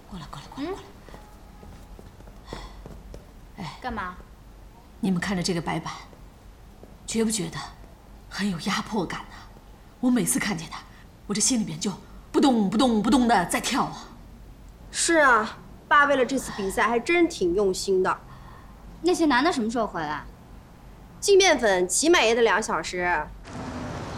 过来，过来，过来，过来。哎， 干嘛？ 你们看着这个白板，觉不觉得很有压迫感呢？我每次看见它，我这心里边就不动不动不动的在跳啊。 是啊，爸为了这次比赛还真挺用心的。 那些男的什么时候回来？ 寄面粉起码也得2小时，